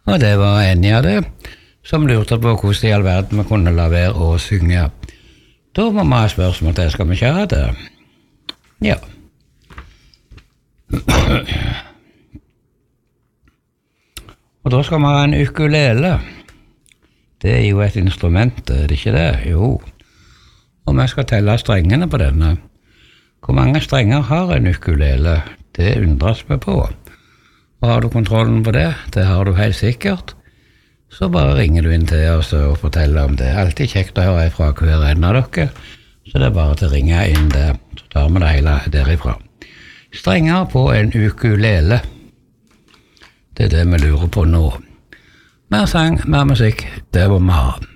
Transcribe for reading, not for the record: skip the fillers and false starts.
Og det var en av det som lurte på hvordan i all verden vi kunne la være å synge. Da må vi ha spørsmål til, skal vi ikke ha det? Ja. Og da skal vi ha en ukulele. Det er jo et instrument, er det ikke det? Jo. Og vi skal telle strengene på denne. Hvor mange strenger har en ukulele? Det undres vi på. Og har du kontrollen på det? Det har du helt sikkert. Så bare ringer du inn til oss og forteller om det. Alltid kjekt å høre ifra hver en av dere. Så det er bare til å ringe inn der. Så tar vi det hele derifra. Strenger på en ukulele. Det er det vi lurer på nå. Mer sang, mer musikk, det må vi ha.